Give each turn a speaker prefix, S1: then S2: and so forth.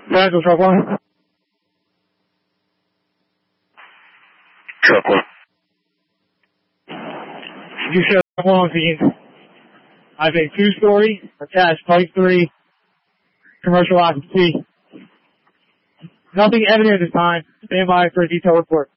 S1: Central Truck 1.
S2: Truck 1.
S1: You show Truck 1 on scene. I have a 2-story attached Type 3 commercial occupancy. Nothing evident at this time. Stand by for a detailed report.